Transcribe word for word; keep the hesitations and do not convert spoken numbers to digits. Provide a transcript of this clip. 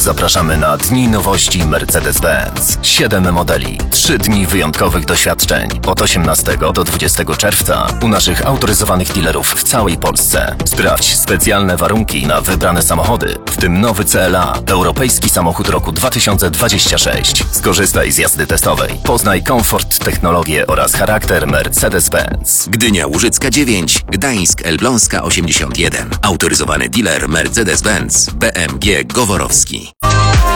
Zapraszamy na Dni Nowości Mercedes-Benz. Siedem modeli, trzy dni wyjątkowych doświadczeń. Od osiemnastego do dwudziestego czerwca u naszych autoryzowanych dealerów w całej Polsce. Sprawdź specjalne warunki na wybrane samochody, w tym nowy C L A, europejski samochód roku dwa tysiące dwudziestego szóstego. Skorzystaj z jazdy testowej. Poznaj komfort, technologię oraz charakter Mercedes-Benz. Gdynia Łużycka dziewięć, Gdańsk Elbląska osiemdziesiąt jeden. Autoryzowany dealer Mercedes-Benz B M G Goworowski.